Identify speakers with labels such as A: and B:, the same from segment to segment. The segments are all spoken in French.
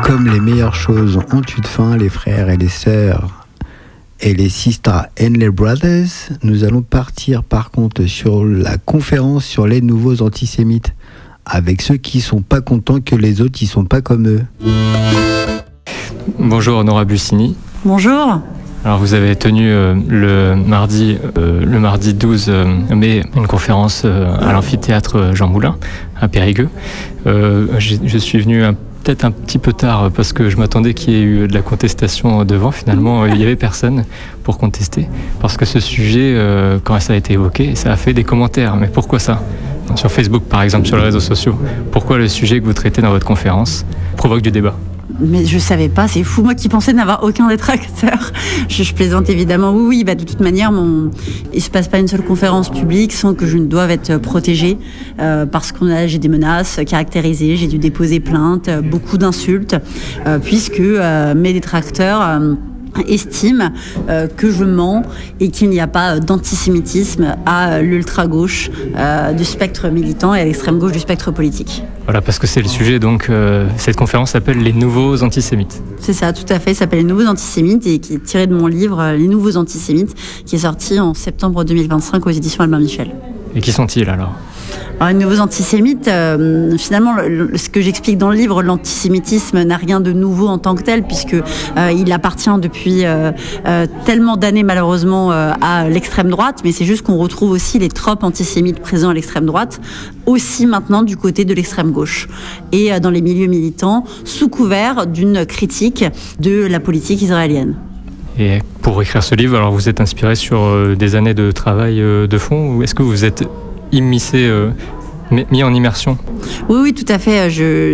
A: comme les meilleures choses ont eu de fin, les frères et les sœurs et les sisters and les brothers, nous allons partir par contre sur la conférence sur les nouveaux antisémites, avec ceux qui sont pas contents que les autres ils sont pas comme eux.
B: Bonjour Nora Bussini.
C: Bonjour.
B: Alors vous avez tenu le mardi 12 mai une conférence à l'amphithéâtre Jean Moulin à Périgueux. Je suis venu peut-être un petit peu tard parce que je m'attendais qu'il y ait eu de la contestation devant. Finalement, il n'y avait personne pour contester. Parce que ce sujet, quand ça a été évoqué, ça a fait des commentaires. Mais pourquoi ça ? Sur Facebook, par exemple, sur les réseaux sociaux. Pourquoi le sujet que vous traitez dans votre conférence provoque du débat ?
C: Mais je savais pas, c'est fou, moi qui pensais n'avoir aucun détracteur. Je plaisante évidemment, oui, de toute manière, il se passe pas une seule conférence publique sans que je ne doive être protégée, parce j'ai des menaces caractérisées, j'ai dû déposer plainte, beaucoup d'insultes, puisque mes détracteurs estime que je mens et qu'il n'y a pas d'antisémitisme à l'ultra-gauche du spectre militant et à l'extrême-gauche du spectre politique.
B: Voilà, parce que c'est le sujet, donc cette conférence s'appelle « Les nouveaux antisémites ».
C: C'est ça, tout à fait, ça s'appelle « Les nouveaux antisémites » et qui est tiré de mon livre « Les nouveaux antisémites » qui est sorti en septembre 2025 aux éditions Albin Michel. Et
B: qui sont-ils alors ?
C: Alors, les nouveaux antisémites, finalement, ce que j'explique dans le livre, l'antisémitisme n'a rien de nouveau en tant que tel, puisque il appartient depuis tellement d'années, malheureusement, à l'extrême droite, mais c'est juste qu'on retrouve aussi les tropes antisémites présents à l'extrême droite, aussi maintenant du côté de l'extrême gauche, et dans les milieux militants, sous couvert d'une critique de la politique israélienne.
B: Et pour écrire ce livre, alors vous êtes inspiré sur des années de travail de fond, ou est-ce que vous êtes immiscé, mis en immersion ?
C: Oui, tout à fait.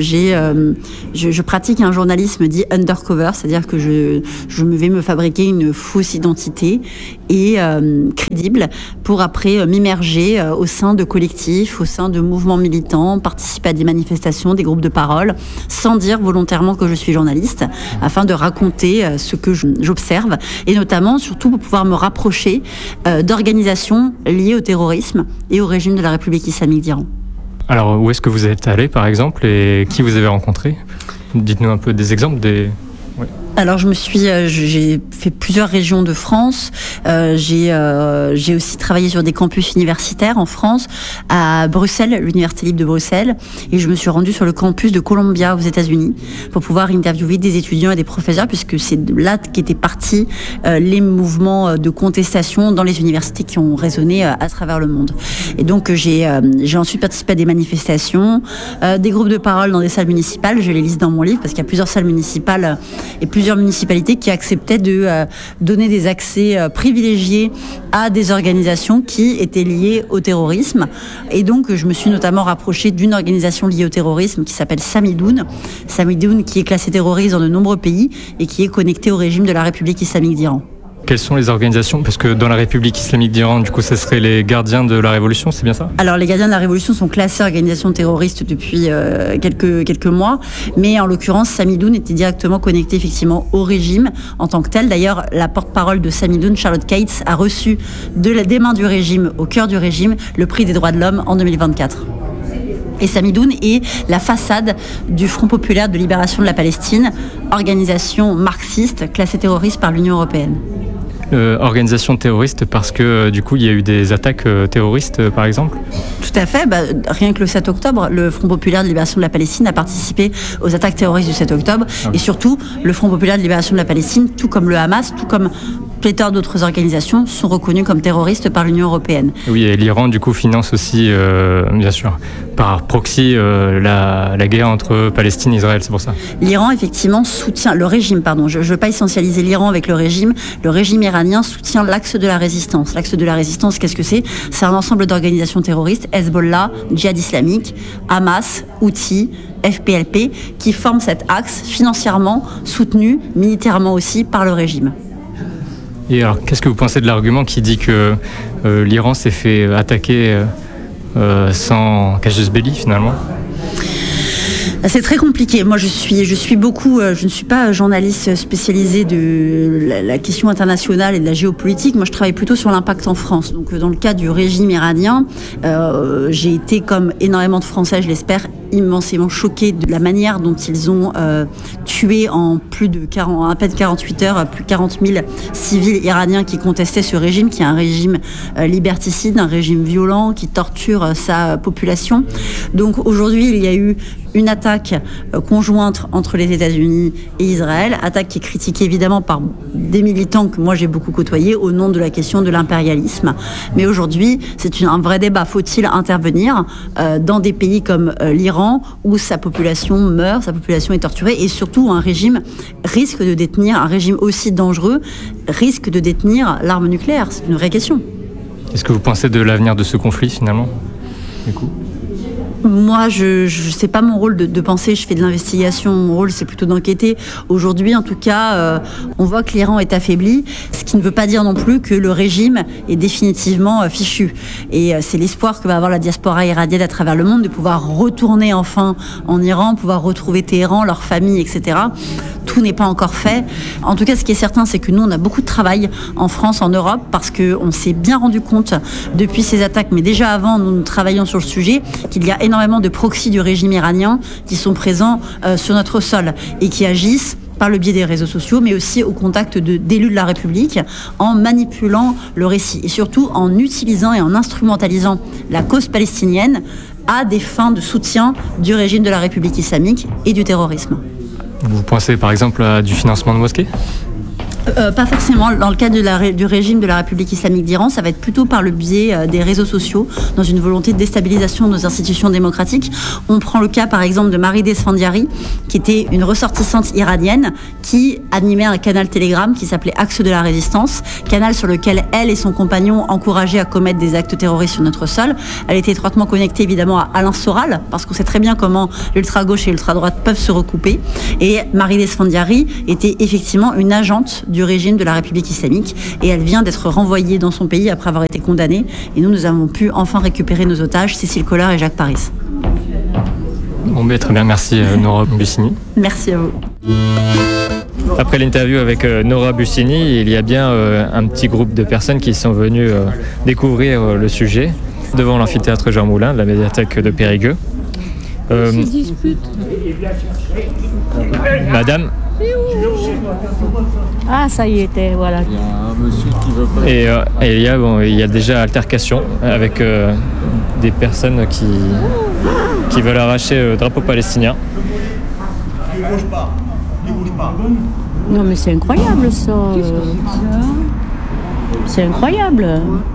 C: Je pratique un journalisme dit undercover, c'est-à-dire que je vais me fabriquer une fausse identité et crédible pour après m'immerger au sein de collectifs, au sein de mouvements militants, participer à des manifestations, des groupes de parole, sans dire volontairement que je suis journaliste, afin de raconter ce que j'observe, et notamment, surtout, pour pouvoir me rapprocher d'organisations liées au terrorisme et au régime de la République islamique d'Iran.
B: Alors, où est-ce que vous êtes allé, par exemple, et qui vous avez rencontré ? Dites-nous un peu des exemples des... Ouais.
C: Alors j'ai fait plusieurs régions de France. J'ai aussi travaillé sur des campus universitaires en France, à Bruxelles, l'Université libre de Bruxelles, et je me suis rendue sur le campus de Columbia aux États-Unis pour pouvoir interviewer des étudiants et des professeurs, puisque c'est là qu'étaient partis les mouvements de contestation dans les universités qui ont résonné à travers le monde. Et donc j'ai ensuite participé à des manifestations, des groupes de parole dans des salles municipales. Je les liste dans mon livre parce qu'il y a plusieurs salles municipales et plusieurs municipalités qui acceptaient de donner des accès privilégiés à des organisations qui étaient liées au terrorisme. Et donc, je me suis notamment rapprochée d'une organisation liée au terrorisme qui s'appelle Samidoun. Samidoun qui est classée terroriste dans de nombreux pays et qui est connectée au régime de la République islamique d'Iran.
B: Quelles sont les organisations ? Parce que dans la République islamique d'Iran, du coup, ça serait les gardiens de la Révolution, c'est bien ça ?
C: Alors, les gardiens de la Révolution sont classés organisations terroristes depuis quelques mois, mais en l'occurrence, Samidoun était directement connecté effectivement au régime en tant que tel. D'ailleurs, la porte-parole de Samidoun, Charlotte Cates, a reçu des mains du régime, au cœur du régime, le prix des droits de l'homme en 2024. Et Samidoun est la façade du Front populaire de libération de la Palestine, organisation marxiste classée terroriste par l'Union européenne.
B: Organisation terroriste parce que du coup il y a eu des attaques terroristes par exemple ?
C: Tout à fait, rien que le 7 octobre, le Front populaire de libération de la Palestine a participé aux attaques terroristes du 7 octobre et surtout le Front populaire de libération de la Palestine, tout comme le Hamas, tout comme pléthore d'autres organisations, sont reconnus comme terroristes par l'Union européenne.
B: Oui, et l'Iran du coup finance aussi, bien sûr, par proxy la guerre entre Palestine et Israël, c'est pour ça.
C: L'Iran effectivement soutient, le régime, je ne veux pas essentialiser l'Iran avec le régime iranien soutient l'axe de la résistance. L'axe de la résistance, qu'est-ce que c'est ? C'est un ensemble d'organisations terroristes, Hezbollah, Djihad islamique, Hamas, Houthi, FPLP, qui forment cet axe financièrement soutenu, militairement aussi, par le régime.
B: Et alors, qu'est-ce que vous pensez de l'argument qui dit que l'Iran s'est fait attaquer sans casus belli finalement ?
C: C'est très compliqué. Moi, je suis beaucoup. Je ne suis pas journaliste spécialisée de la question internationale et de la géopolitique. Moi, je travaille plutôt sur l'impact en France. Donc, dans le cas du régime iranien, j'ai été, comme énormément de Français, je l'espère, immensément choquée de la manière dont ils ont tué en à peine 48 heures, plus de 40 000 civils iraniens qui contestaient ce régime, qui est un régime liberticide, un régime violent, qui torture sa population. Donc, aujourd'hui, il y a eu une attaque conjointe entre les États-Unis et Israël, attaque qui est critiquée évidemment par des militants que moi j'ai beaucoup côtoyés au nom de la question de l'impérialisme. Mais aujourd'hui, c'est un vrai débat. Faut-il intervenir dans des pays comme l'Iran où sa population meurt, sa population est torturée et surtout un régime risque de détenir, un régime aussi dangereux, risque de détenir l'arme nucléaire? C'est une vraie question.
B: Qu'est-ce que vous pensez de l'avenir de ce conflit finalement, du coup ?
C: Moi, c'est pas mon rôle de penser, je fais de l'investigation, mon rôle c'est plutôt d'enquêter. Aujourd'hui, en tout cas, on voit que l'Iran est affaibli, ce qui ne veut pas dire non plus que le régime est définitivement fichu. Et c'est l'espoir que va avoir la diaspora iranienne à travers le monde de pouvoir retourner enfin en Iran, pouvoir retrouver Téhéran, leur famille, etc. Tout n'est pas encore fait. En tout cas, ce qui est certain, c'est que nous, on a beaucoup de travail en France, en Europe, parce qu'on s'est bien rendu compte depuis ces attaques, mais déjà avant, nous travaillions sur le sujet, qu'il y a énormément de proxys du régime iranien qui sont présents sur notre sol et qui agissent par le biais des réseaux sociaux, mais aussi au contact d'élus de la République, en manipulant le récit et surtout en utilisant et en instrumentalisant la cause palestinienne à des fins de soutien du régime de la République islamique et du terrorisme.
B: Vous pensez par exemple à du financement de mosquées ?
C: Pas forcément. Dans le cas du régime de la République islamique d'Iran, ça va être plutôt par le biais des réseaux sociaux, dans une volonté de déstabilisation de nos institutions démocratiques. On prend le cas, par exemple, de Marie Desfandiari, qui était une ressortissante iranienne qui animait un canal Telegram qui s'appelait Axe de la Résistance, canal sur lequel elle et son compagnon encourageaient à commettre des actes terroristes sur notre sol. Elle était étroitement connectée, évidemment, à Alain Soral, parce qu'on sait très bien comment l'ultra-gauche et l'ultra-droite peuvent se recouper. Et Marie Desfandiari était effectivement une agente du régime de la République islamique et elle vient d'être renvoyée dans son pays après avoir été condamnée et nous avons pu enfin récupérer nos otages, Cécile Kohler et Jacques Paris.
B: Bon, très bien, merci Nora Bussini.
C: Merci à vous.
B: Après l'interview avec Nora Bussini, il y a bien un petit groupe de personnes qui sont venues découvrir le sujet devant l'amphithéâtre Jean Moulin de la médiathèque de Périgueux. Madame.
D: Ah, ça y était, voilà.
E: Il y a un monsieur qui veut pas.
B: Et il y a déjà altercation avec des personnes qui veulent arracher le drapeau palestinien.
D: Non, mais c'est incroyable ça. C'est incroyable.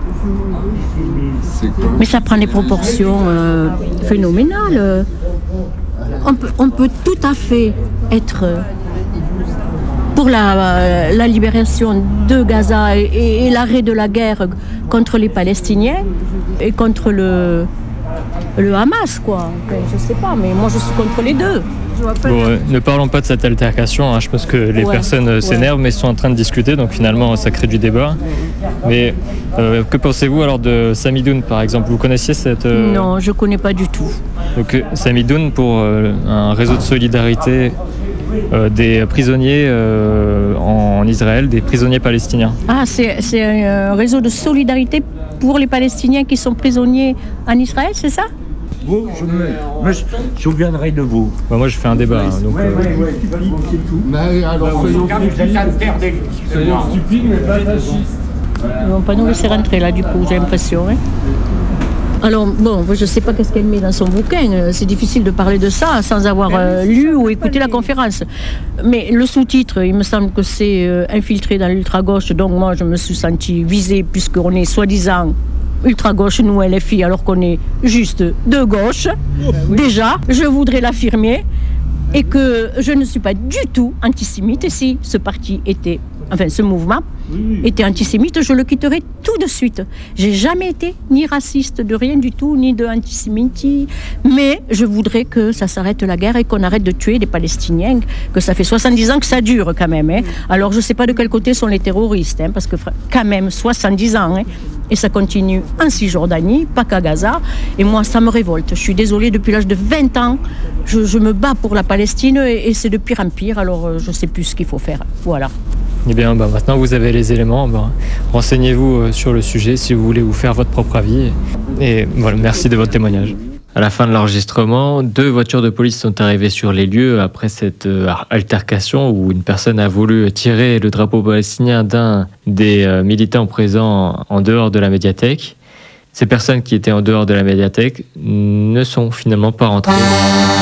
D: Mais ça prend des proportions phénoménales. On peut tout à fait être pour la libération de Gaza et l'arrêt de la guerre contre les Palestiniens et contre le Hamas, quoi. Je sais pas, mais moi je suis contre les deux.
B: Bon, ne parlons pas de cette altercation, hein. Je pense que les personnes s'énervent mais sont en train de discuter, donc finalement ça crée du débat. Mais que pensez-vous alors de Samidoun par exemple? Vous connaissiez cette...
D: Non, je connais pas du tout.
B: Donc Samidoun pour un réseau de solidarité des prisonniers en Israël, des prisonniers palestiniens.
D: Ah, c'est un réseau de solidarité pour les Palestiniens qui sont prisonniers en Israël, c'est ça?
F: Vous, je souviendrai de vous.
B: Bah, moi, je fais un débat. Donc,
E: Mais alors, soyons stupides, mais pas fascistes.
D: Ils vont pas nous laisser rentrer là, du coup, j'ai l'impression. Hein. Alors, bon, je ne sais pas qu'est-ce qu'elle met dans son bouquin. C'est difficile de parler de ça sans avoir lu ou écouté la conférence. Mais le sous-titre, il me semble que c'est infiltré dans l'ultra-gauche. Donc, moi, je me suis sentie visée puisqu'on est soi-disant ultra-gauche, nous, LFI, alors qu'on est juste de gauche. Déjà, je voudrais l'affirmer. Et que je ne suis pas du tout antisémite. Et si ce parti était... Enfin, ce mouvement était antisémite, je le quitterais tout de suite. J'ai jamais été ni raciste de rien du tout, ni de antisémite, mais je voudrais que ça s'arrête la guerre et qu'on arrête de tuer les Palestiniens, que ça fait 70 ans que ça dure quand même. Hein. Alors je sais pas de quel côté sont les terroristes, hein, parce que quand même 70 ans, hein, et ça continue en Cisjordanie, pas qu'à Gaza. Et moi, ça me révolte. Je suis désolée, depuis l'âge de 20 ans, je me bats pour la Palestine et c'est de pire en pire. Alors, je ne sais plus ce qu'il faut faire. Voilà.
B: Eh bien, maintenant vous avez les éléments. Renseignez-vous sur le sujet si vous voulez vous faire votre propre avis. Et voilà, merci de votre témoignage. À la fin de l'enregistrement, 2 voitures de police sont arrivées sur les lieux après cette altercation où une personne a voulu tirer le drapeau palestinien d'un des militants présents en dehors de la médiathèque. Ces personnes qui étaient en dehors de la médiathèque ne sont finalement pas rentrées.